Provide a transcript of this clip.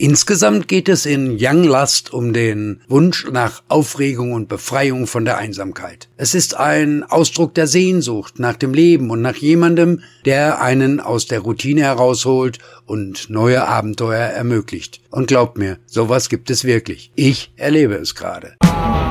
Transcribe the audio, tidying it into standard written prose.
Insgesamt geht es in Young Lust um den Wunsch nach Aufregung und Befreiung von der Einsamkeit. Es ist ein Ausdruck der Sehnsucht nach dem Leben und nach jemandem, der einen aus der Routine herausholt und neue Abenteuer ermöglicht. Und glaubt mir, sowas gibt es wirklich. Ich erlebe es gerade.